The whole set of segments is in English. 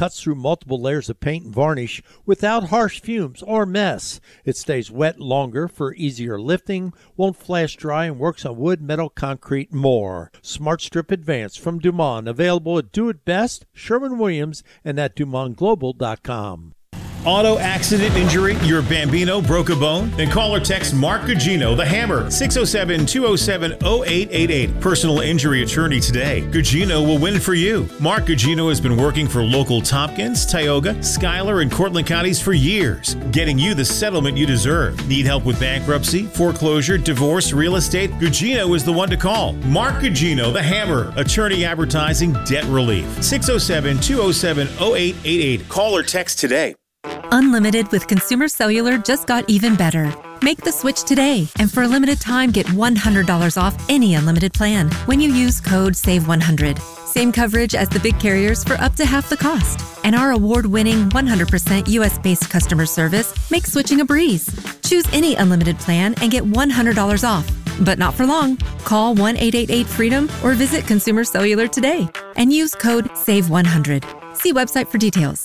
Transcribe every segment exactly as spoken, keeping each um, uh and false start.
cuts through multiple layers of paint and varnish without harsh fumes or mess. It stays wet longer for easier lifting, won't flash dry, and works on wood, metal, concrete, and more. Smart Strip Advanced from Dumont, available at Do It Best, Sherwin-Williams, and at Dumont Global dot com. Auto accident injury? Your Bambino broke a bone? Then call or text Mark Gugino, the Hammer, six oh seven, two oh seven, oh eight eight eight. Personal injury attorney today. Gugino will win for you. Mark Gugino has been working for local Tompkins, Tioga, Schuyler, and Cortland counties for years, getting you the settlement you deserve. Need help with bankruptcy, foreclosure, divorce, real estate? Gugino is the one to call. Mark Gugino, the Hammer, attorney advertising debt relief. six oh seven, two oh seven, oh eight eight eight. Call or text today. Unlimited with Consumer Cellular just got even better. Make the switch today, and for a limited time, get one hundred dollars off any unlimited plan when you use code save one hundred. Same coverage as the big carriers for up to half the cost. And our award-winning one hundred percent U S-based customer service makes switching a breeze. Choose any unlimited plan and get one hundred dollars off. But not for long. Call one eight eight eight freedom or visit Consumer Cellular today and use code save one hundred. See website for details.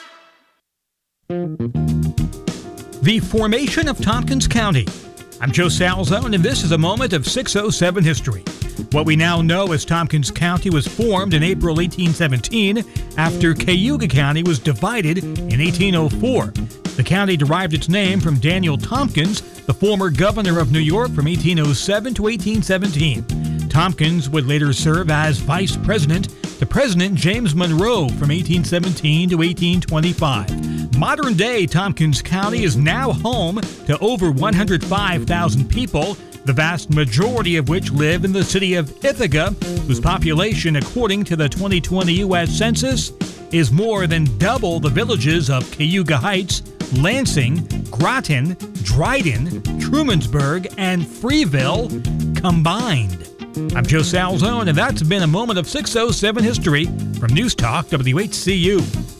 The formation of Tompkins County. I'm Joe Salzone, and this is a moment of six oh seven history. What we now know as Tompkins County was formed in April eighteen seventeen after Cayuga County was divided in eighteen oh four. The county derived its name from Daniel Tompkins, the former governor of New York from eighteen oh seven to eighteen seventeen. Tompkins would later serve as vice president to President James Monroe from eighteen seventeen to eighteen twenty-five. Modern-day Tompkins County is now home to over one hundred five thousand people, the vast majority of which live in the city of Ithaca, whose population, according to the twenty twenty U S Census, is more than double the villages of Cayuga Heights, Lansing, Groton, Dryden, Trumansburg, and Freeville combined. I'm Joe Salzone, and that's been a moment of six oh seven history from News Talk W H C U.